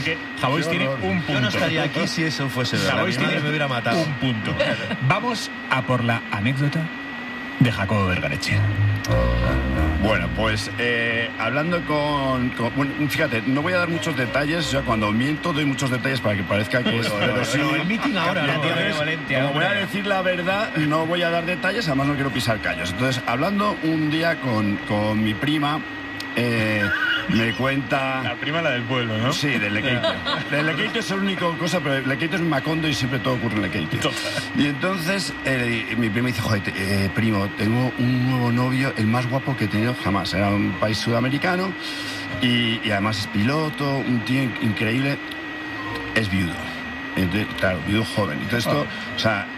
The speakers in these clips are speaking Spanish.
que Javois tiene un punto. Yo no estaría aquí si eso fuese verdad. Javois tiene me hubiera matado. un punto. Vamos a por la anécdota de Jacobo Vergareche. Bueno, pues hablando bueno, fíjate, no voy a dar muchos detalles. O sea, cuando miento doy muchos detalles para que parezca que es verosímil. El meeting ahora, ¿no? Como voy a decir la verdad, no voy a dar detalles, además no quiero pisar callos. Entonces, hablando un día con mi prima, me cuenta... La prima, la del pueblo, ¿no? Sí, del Lequeitio. Del Lequeitio es la única cosa, pero el Lequeitio es Macondo y siempre todo ocurre en Lequeitio. Y entonces mi prima dice, joder, primo, tengo un nuevo novio, el más guapo que he tenido jamás. Era un país sudamericano y además es piloto, un tío increíble. Es viudo. Entonces, claro, viudo joven. Entonces esto, o sea...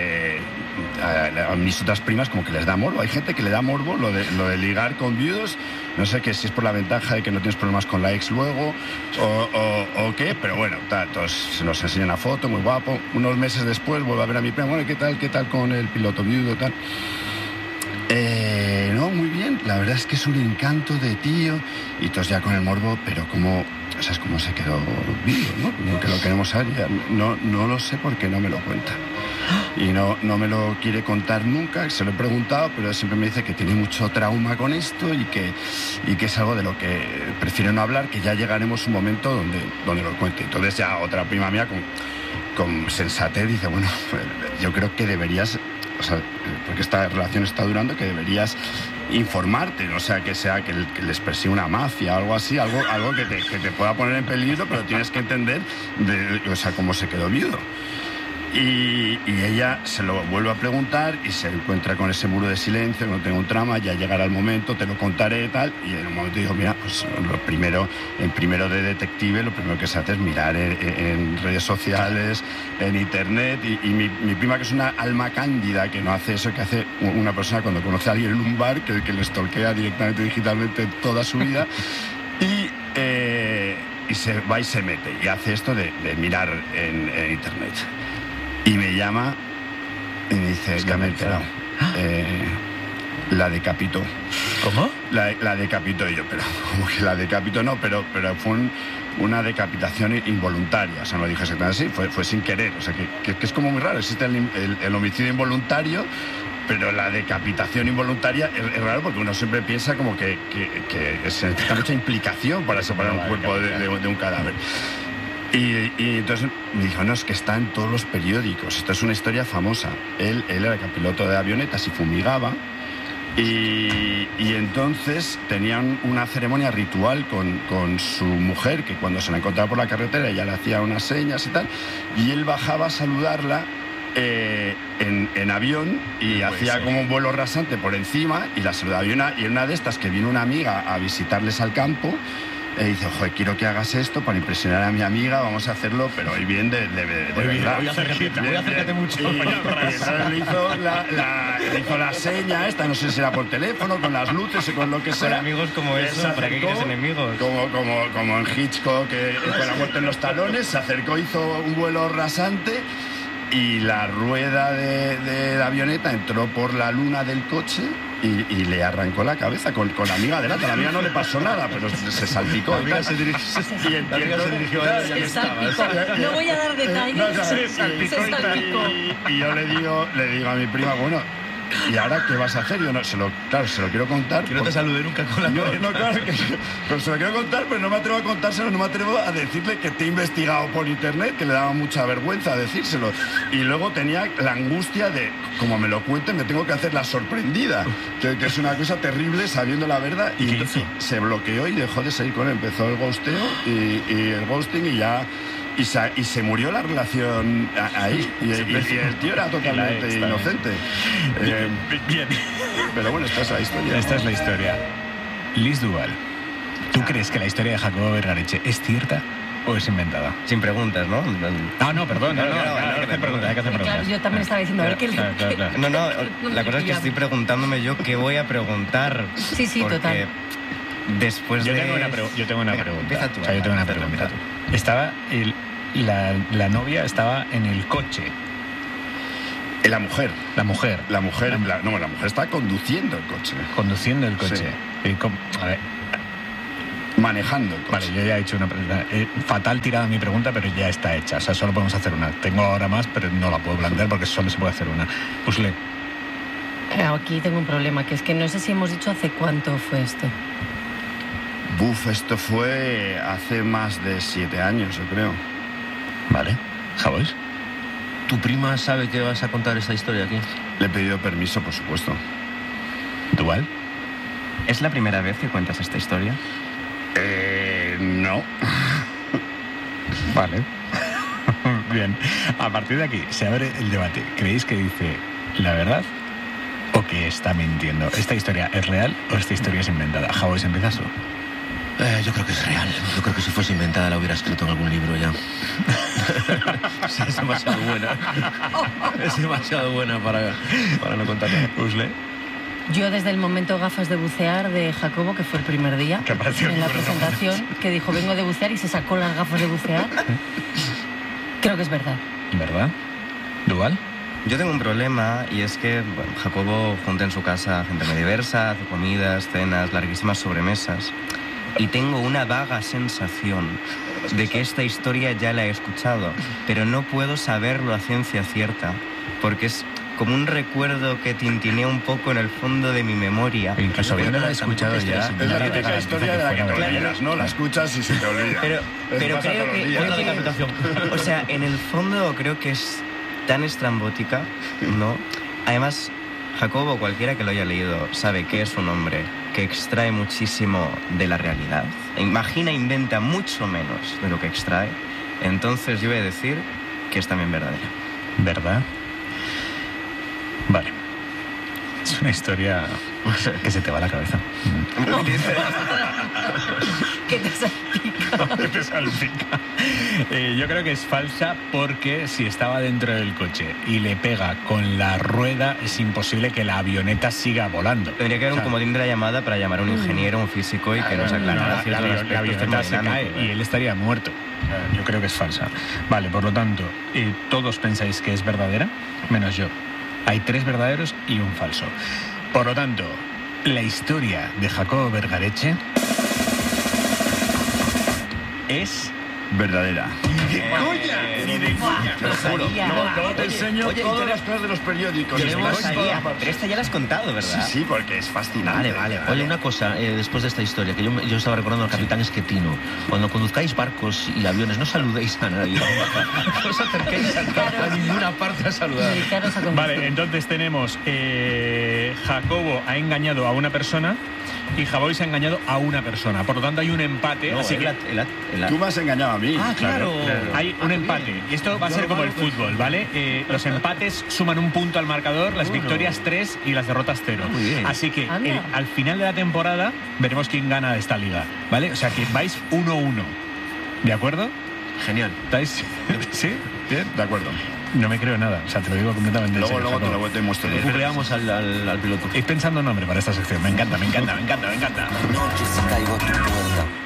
a mis otras primas como que les da morbo. Hay gente que le da morbo lo de ligar con viudos. No sé que si es por la ventaja de que no tienes problemas con la ex luego o qué, pero bueno, todos se nos enseñan una foto, muy guapo. Unos meses después vuelvo a ver a mi prima, bueno, ¿qué tal con el piloto viudo, tal? No, muy bien, la verdad es que es un encanto de tío y todos ya con el morbo, pero como... ¿Sabes cómo se quedó vivo, no? Como que lo queremos saber. No lo sé porque no me lo cuenta. Y no me lo quiere contar nunca. Se lo he preguntado, pero siempre me dice que tiene mucho trauma con esto y que es algo de lo que prefiere no hablar, que ya llegaremos un momento donde lo cuente. Entonces ya otra prima mía con sensatez dice, bueno, pues, yo creo que deberías... O sea, porque esta relación está durando, que deberías informarte, o sea, que les persigue una mafia o algo así, algo que te pueda poner en peligro, pero tienes que entender, o sea, cómo se quedó viudo. Y ella se lo vuelve a preguntar y se encuentra con ese muro de silencio, no tengo un trama, ya llegará el momento, te lo contaré y tal. Y en un momento digo, mira, pues en primero de detective, lo primero que se hace es mirar en redes sociales, en internet. Y mi prima, que es una alma cándida, que no hace eso que hace una persona cuando conoce a alguien en un bar, que le stalkea directamente digitalmente toda su vida. Y se va y se mete y hace esto de mirar en internet. Y me llama y me dice, ya me he enterado. La decapitó. ¿Cómo? La decapitó. Y yo, pero ¿cómo que la decapitó? No, pero fue una decapitación involuntaria. O sea, no lo dije exactamente así, fue sin querer. O sea, que es como muy raro. Existe el homicidio involuntario, pero la decapitación involuntaria es raro porque uno siempre piensa como que se necesita mucha implicación para separar un cuerpo de un cadáver. Y entonces me dijo, no, es que está en todos los periódicos, esto es una historia famosa. Él era piloto de avionetas y fumigaba, y entonces tenían una ceremonia ritual con su mujer, que cuando se la encontraba por la carretera ella le hacía unas señas y tal, y él bajaba a saludarla en avión y hacía como un vuelo rasante por encima y la saludaba. Y en una de estas que vino una amiga a visitarles al campo, dice, ojo, quiero que hagas esto para impresionar a mi amiga, vamos a hacerlo, pero hoy bien de verdad. Voy a acércate mucho. Y entonces le hizo la seña esta, no sé si era por teléfono, con las luces o con lo que sea. Para amigos como eso, ¿para qué quieres enemigos? Como en Hitchcock, con la muerte en los talones, se acercó, hizo un vuelo rasante y la rueda de la avioneta entró por la luna del coche y le arrancó la cabeza con la amiga delante. A la amiga no le pasó nada, pero se salpicó. La amiga se dirigió a ella. Se salpicó. No voy a dar detalles. Se salpicó. Y yo le digo a mi prima, bueno, ¿y ahora qué vas a hacer? Yo se lo quiero contar. Que no te saludé nunca con la cabeza. No, claro, pero se lo quiero contar, pero no me atrevo a contárselo, no me atrevo a decirle que te he investigado por internet, que le daba mucha vergüenza decírselo. Y luego tenía la angustia de, como me lo cuenten, me tengo que hacer la sorprendida, que es una cosa terrible sabiendo la verdad. Y entonces se bloqueó y dejó de seguir con él. Empezó el ghosteo y el ghosting y ya... Y se murió la relación ahí. Y el tío era totalmente inocente. Bien. Pero bueno, esta es la historia. Esta es la historia. Liz Duval, ¿tú crees que la historia de Jacobo Vergareche es cierta o es inventada? Sin preguntas, ¿no? No, perdón. Hay que hacer preguntas. Claro, yo también estaba diciendo, a ver qué... Claro. No, la cosa es que estoy preguntándome yo qué voy a preguntar. Sí, porque total. Después yo tengo una pregunta. Empieza tú. Yo tengo una pregunta. Estaba la novia estaba en el coche. La mujer. La mujer está conduciendo el coche. Conduciendo el coche. Sí. A ver. manejando el coche. Vale, yo ya he hecho una pregunta. Fatal tirada mi pregunta, pero ya está hecha. O sea, solo podemos hacer una. Tengo ahora más, pero no la puedo plantear porque solo se puede hacer una. Pusle. Aquí tengo un problema, que es que no sé si hemos dicho hace cuánto fue esto. Buf, esto fue hace más de 7 años, yo creo. Vale. ¿Javois? ¿Tu prima sabe que vas a contar esta historia aquí? Le he pedido permiso, por supuesto. ¿Dual? ¿Es la primera vez que cuentas esta historia? No. Vale. Bien. A partir de aquí se abre el debate. ¿Creéis que dice la verdad o que está mintiendo? ¿Esta historia es real o esta historia es inventada? Javois, ¿empiezas tú? Yo creo que es real. Yo creo que si fuese inventada la hubiera escrito en algún libro ya. Sí, es demasiado buena. Es demasiado buena para no contarla. Usle. Yo desde el momento gafas de bucear de Jacobo, que fue el primer día, ¿Qué pareció en la que fueron presentación, que dijo vengo de bucear y se sacó las gafas de bucear, creo que es verdad. ¿Verdad? ¿Dual? Yo tengo un problema y es que bueno, Jacobo junta en su casa gente muy diversa, hace comidas, cenas, larguísimas sobremesas. Y tengo una vaga sensación de que esta historia ya la he escuchado, pero no puedo saberlo a ciencia cierta, porque es como un recuerdo que tintinea un poco en el fondo de mi memoria. Incluso yo no la he escuchado ya. Es la típica historia de la que te olvidas, ¿no? La escuchas y se te olvida. Pero creo que... O sea, en el fondo creo que es tan estrambótica, ¿no? Además, Jacobo, cualquiera que lo haya leído, sabe que es un hombre que extrae muchísimo de la realidad. Imagina, inventa mucho menos de lo que extrae. Entonces yo voy a decir que es también verdadera. ¿Verdad? Vale. Es una historia que se te va a la cabeza. ¿Qué te salpica? ¿Qué te salpica? Yo creo que es falsa porque si estaba dentro del coche y le pega con la rueda, es imposible que la avioneta siga volando. Tendría que haber un comodín de la llamada para llamar a un ingeniero, un físico y que nos aclarara ciertos aspectos la avioneta se cae y él estaría muerto. Yo creo que es falsa. Vale, por lo tanto, todos pensáis que es verdadera, menos yo. Hay 3 verdaderos y un falso. Por lo tanto, la historia de Jacobo Vergareche es verdadera. ¡Ni de coña! ¡Ni de coña! Lo sabía. Luego te enseño todas las cosas de los periódicos. Pero esta ya la has contado, ¿verdad? Sí, porque es fascinante. Vale. Oye, una cosa, después de esta historia, que yo estaba recordando al capitán Esquetino. Cuando conduzcáis barcos y aviones, no saludéis a nadie. No os acerquéis a ninguna parte a saludar. Vale, entonces tenemos Jacobo ha engañado a una persona y Javois ha engañado a una persona. Por lo tanto, hay un empate. No, así que Tú me has engañado a mí. Ah, claro. hay un empate. Y esto va a ser como el fútbol, ¿vale? Los empates suman un punto al marcador, las victorias 3 y las derrotas 0. Muy bien. Así que al final de la temporada veremos quién gana de esta liga, ¿vale? O sea que vais 1-1. ¿De acuerdo? Genial. ¿Estáis? ¿Sí? ¿Bien? De acuerdo. No me creo nada, o sea, te lo digo completamente en serio. Luego te lo muestro. Googleamos al piloto. Estoy pensando en nombre para esta sección. Me encanta. Noche si caigo a tu puerta.